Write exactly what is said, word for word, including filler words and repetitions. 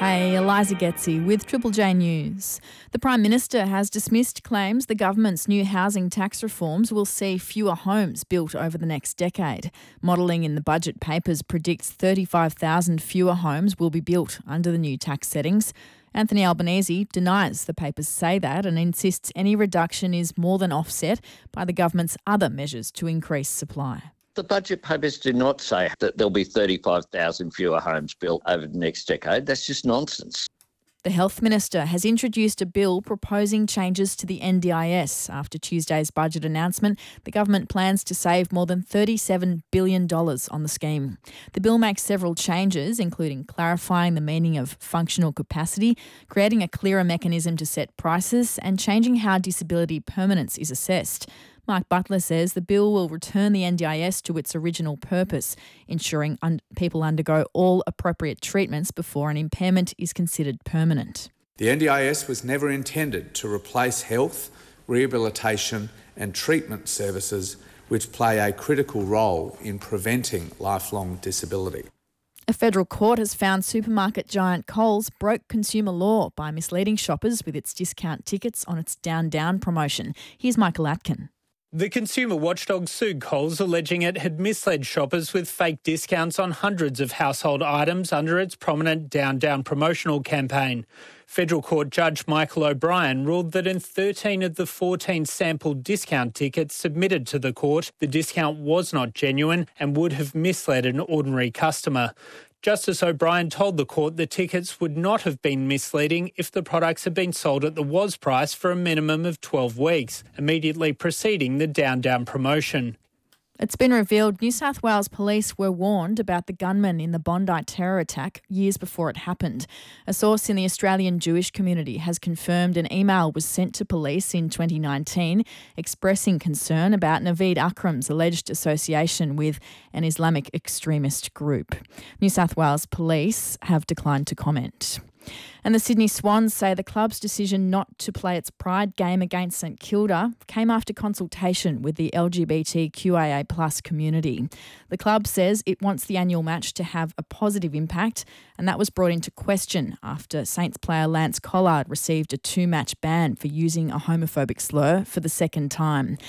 Hey, Eliza Getzi with Triple J News. The Prime Minister has dismissed claims the government's new housing tax reforms will see fewer homes built over the next decade. Modelling in the budget papers predicts thirty-five thousand fewer homes will be built under the new tax settings. Anthony Albanese denies the papers say that and insists any reduction is more than offset by the government's other measures to increase supply. The budget papers do not say that there'll be thirty-five thousand fewer homes built over the next decade. That's just nonsense. The Health Minister has introduced a bill proposing changes to the N D I S. After Tuesday's budget announcement, the government plans to save more than thirty-seven billion dollars on the scheme. The bill makes several changes, including clarifying the meaning of functional capacity, creating a clearer mechanism to set prices, and changing how disability permanence is assessed. Mark Butler says the bill will return the N D I S to its original purpose, ensuring un- people undergo all appropriate treatments before an impairment is considered permanent. The N D I S was never intended to replace health, rehabilitation and treatment services which play a critical role in preventing lifelong disability. A federal court has found supermarket giant Coles broke consumer law by misleading shoppers with its discount tickets on its Down Down promotion. Here's Michael Atkin. The consumer watchdog sued Coles, alleging it had misled shoppers with fake discounts on hundreds of household items under its prominent Down Down promotional campaign. Federal Court Judge Michael O'Brien ruled that in thirteen of the fourteen sampled discount tickets submitted to the court, the discount was not genuine and would have misled an ordinary customer. Justice O'Brien told the court the tickets would not have been misleading if the products had been sold at the was price for a minimum of twelve weeks, immediately preceding the Down Down promotion. It's been revealed New South Wales police were warned about the gunman in the Bondi terror attack years before it happened. A source in the Australian Jewish community has confirmed an email was sent to police in twenty nineteen expressing concern about Naveed Akram's alleged association with an Islamic extremist group. New South Wales police have declined to comment. And the Sydney Swans say the club's decision not to play its Pride game against St Kilda came after consultation with the L G B T Q I A plus community. The club says it wants the annual match to have a positive impact, and that was brought into question after Saints player Lance Collard received a two-match ban for using a homophobic slur for the second time.